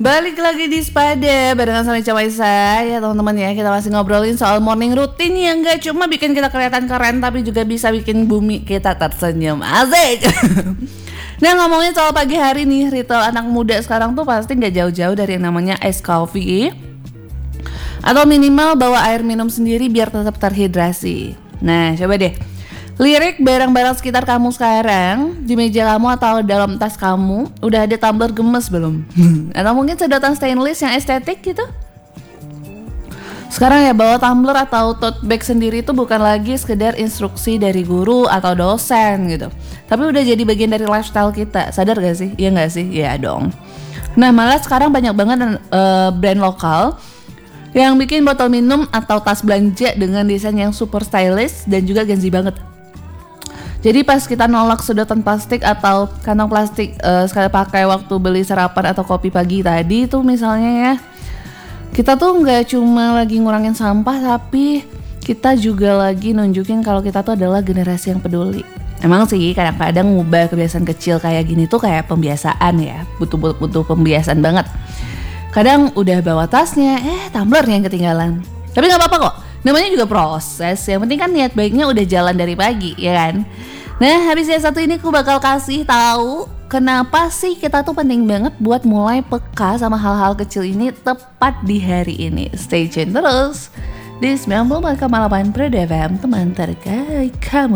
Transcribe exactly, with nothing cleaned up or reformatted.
Balik lagi di Spada barengan sama Ica Maisa ya teman-teman ya. Kita masih ngobrolin soal morning routine yang gak cuma bikin kita kelihatan keren, tapi juga bisa bikin bumi kita tersenyum. Asik. Nah, ngomongin soal pagi hari nih, ritual anak muda sekarang tuh pasti gak jauh-jauh dari yang namanya ice coffee, atau minimal bawa air minum sendiri biar tetap terhidrasi. Nah, coba deh lirik barang-barang sekitar kamu sekarang. Di meja kamu atau dalam tas kamu udah ada tumbler gemes belum? Atau mungkin sedotan stainless yang estetik gitu? Sekarang ya, bawa tumbler atau tote bag sendiri itu bukan lagi sekedar instruksi dari guru atau dosen gitu, tapi udah jadi bagian dari lifestyle kita. Sadar gak sih? Iya gak sih? Ya dong. Nah, malah sekarang banyak banget uh, brand lokal yang bikin botol minum atau tas belanja dengan desain yang super stylish dan juga Gen Z banget. Jadi pas kita nolak sedotan plastik atau kantong plastik uh, sekali pakai waktu beli sarapan atau kopi pagi tadi tuh misalnya ya, kita tuh nggak cuma lagi ngurangin sampah, tapi kita juga lagi nunjukin kalau kita tuh adalah generasi yang peduli. Emang sih kadang-kadang ngubah kebiasaan kecil kayak gini tuh kayak pembiasaan ya, butuh-butuh pembiasaan banget. Kadang udah bawa tasnya, eh tumblernya yang ketinggalan. Tapi nggak apa-apa kok, namanya juga proses. Yang penting kan niat baiknya udah jalan dari pagi, ya kan? Nah, habis yang satu ini aku bakal kasih tahu kenapa sih kita tuh penting banget buat mulai peka sama hal-hal kecil ini tepat di hari ini. Stay tune terus di sembilan puluh empat koma delapan Pride F M, teman terkait kamu.